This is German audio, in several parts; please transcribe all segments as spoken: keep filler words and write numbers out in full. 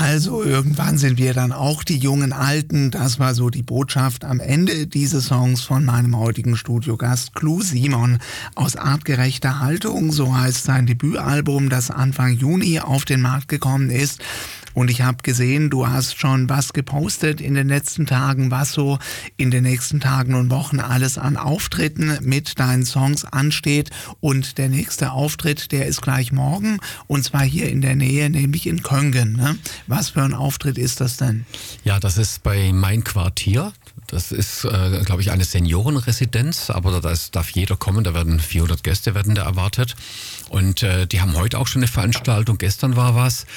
Also irgendwann sind wir dann auch die jungen Alten. Das war so die Botschaft am Ende dieses Songs von meinem heutigen Studiogast Clou Simon aus Artgerechter Haltung. So heißt sein Debütalbum, das Anfang Juni auf den Markt gekommen ist. Und ich habe gesehen, du hast schon was gepostet in den letzten Tagen, was so in den nächsten Tagen und Wochen alles an Auftritten mit deinen Songs ansteht. Und der nächste Auftritt, der ist gleich morgen, und zwar hier in der Nähe, nämlich in Köngen. Ne? Was für ein Auftritt ist das denn? Ja, das ist bei Mein Quartier. Das ist, äh, glaube ich, eine Seniorenresidenz, aber da ist, darf jeder kommen. Da werden vierhundert Gäste werden da erwartet. Und äh, die haben heute auch schon eine Veranstaltung. Gestern war was.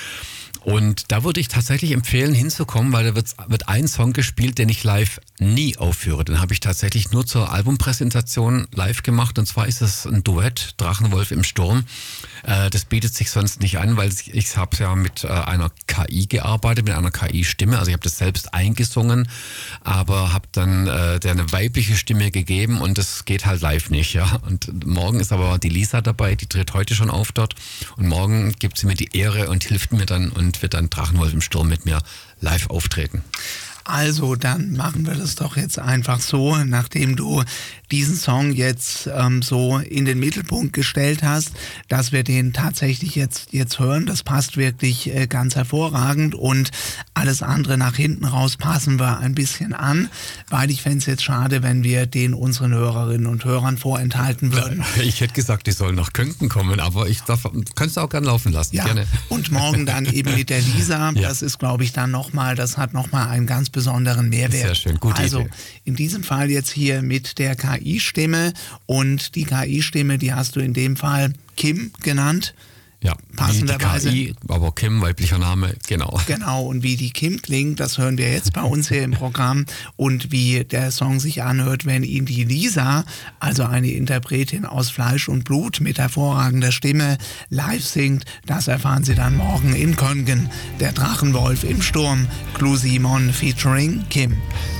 Und da würde ich tatsächlich empfehlen, hinzukommen, weil da wird, wird ein Song gespielt, den ich live nie aufführe. Den habe ich tatsächlich nur zur Albumpräsentation live gemacht. Und zwar ist es ein Duett, Drachenwolf im Sturm. Äh, das bietet sich sonst nicht an, weil ich, ich habe ja mit äh, einer K I gearbeitet, mit einer K I-Stimme. Also ich habe das selbst eingesungen, aber habe dann äh, der eine weibliche Stimme gegeben, und das geht halt live nicht. Ja. Und morgen ist aber die Lisa dabei, die tritt heute schon auf dort. Und morgen gibt sie mir die Ehre und hilft mir dann und wird dann Drachenwolf im Sturm mit mir live auftreten. Also, dann machen wir das doch jetzt einfach so, nachdem du diesen Song jetzt ähm, so in den Mittelpunkt gestellt hast, dass wir den tatsächlich jetzt jetzt hören. Das passt wirklich äh, ganz hervorragend, und alles andere nach hinten raus passen wir ein bisschen an, weil ich fände es jetzt schade, wenn wir den unseren Hörerinnen und Hörern vorenthalten würden. Ich hätte gesagt, die sollen nach Könken kommen, aber ich darf, kannst du auch gerne laufen lassen. Ja, gerne. Und morgen dann eben mit der Lisa. Ja. Das ist, glaube ich, dann nochmal, das hat nochmal einen ganz besonderen Mehrwert. Sehr schön, gute Also Idee. In diesem Fall jetzt hier mit der K I-Stimme, und die K I-Stimme, die hast du in dem Fall Kim genannt. Ja, passenderweise. Wie die K I, aber Kim, weiblicher Name, genau. Genau, und wie die Kim klingt, das hören wir jetzt bei uns hier im Programm, und wie der Song sich anhört, wenn ihn die Lisa, also eine Interpretin aus Fleisch und Blut mit hervorragender Stimme, live singt. Das erfahren Sie dann morgen in Köngen. Der Drachenwolf im Sturm, Clou Simon featuring Kim.